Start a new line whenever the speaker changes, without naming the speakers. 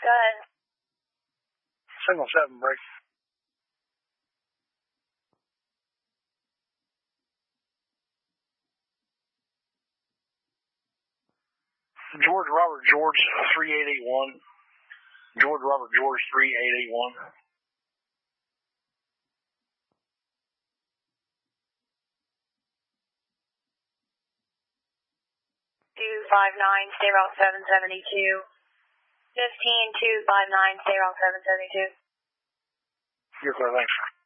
Go ahead.
Signal 7, break. George Robert George 3881. George Robert George 3881.
259, stay route 772. 15259, stay route 772.
You're clear, thanks.